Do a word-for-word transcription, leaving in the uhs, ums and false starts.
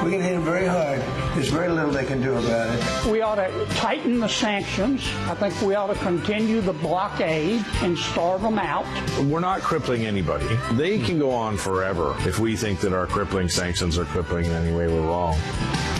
We can hit them very hard. There's very little they can do about it. We ought to tighten the sanctions. I think we ought to continue the blockade and starve them out. We're not crippling anybody. They can go on forever if we think that our crippling sanctions are crippling in any way. We're wrong.